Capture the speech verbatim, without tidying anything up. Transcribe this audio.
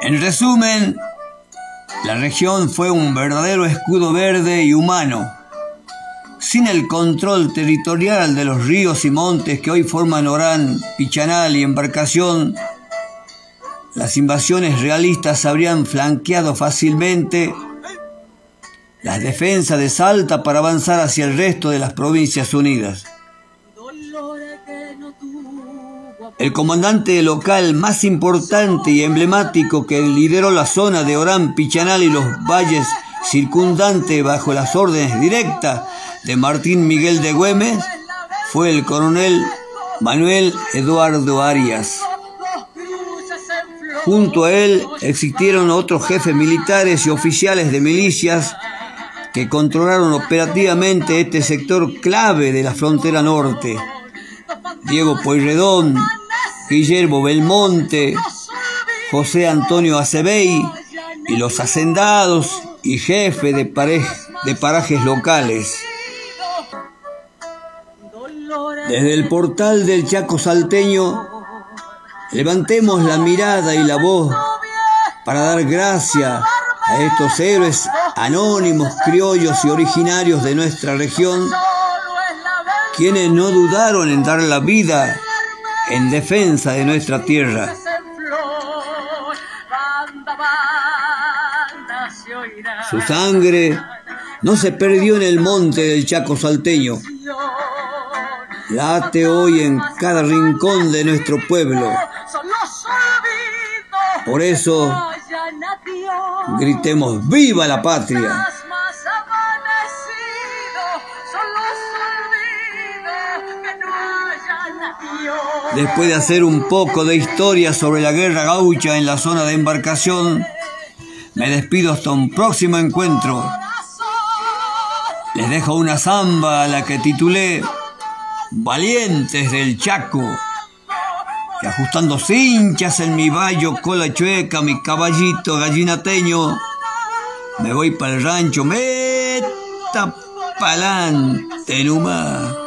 En resumen, la región fue un verdadero escudo verde y humano. Sin el control territorial de los ríos y montes que hoy forman Orán, Pichanal y Embarcación, las invasiones realistas habrían flanqueado fácilmente las defensas de Salta para avanzar hacia el resto de las Provincias Unidas. El comandante local más importante y emblemático que lideró la zona de Orán, Pichanal y los valles circundantes bajo las órdenes directas de Martín Miguel de Güemes fue el coronel Manuel Eduardo Arias. Junto a él existieron otros jefes militares y oficiales de milicias que controlaron operativamente este sector clave de la frontera norte. Diego Pueyrredón, Guillermo Belmonte, José Antonio Acebey y los hacendados y jefes de, parej, de parajes locales. Desde el portal del Chaco salteño, levantemos la mirada y la voz para dar gracia a estos héroes anónimos, criollos y originarios de nuestra región, quienes no dudaron en dar la vida en defensa de nuestra tierra. Su sangre no se perdió en el monte del Chaco salteño. Late hoy en cada rincón de nuestro pueblo. Por eso, gritemos ¡viva la patria! Después de hacer un poco de historia sobre la guerra gaucha en la zona de Embarcación, me despido hasta un próximo encuentro. Les dejo una samba a la que titulé Valientes del Chaco, y ajustando cinchas en mi vallo, cola chueca, mi caballito gallinateño, me voy para el rancho, meta pa'lante nomás.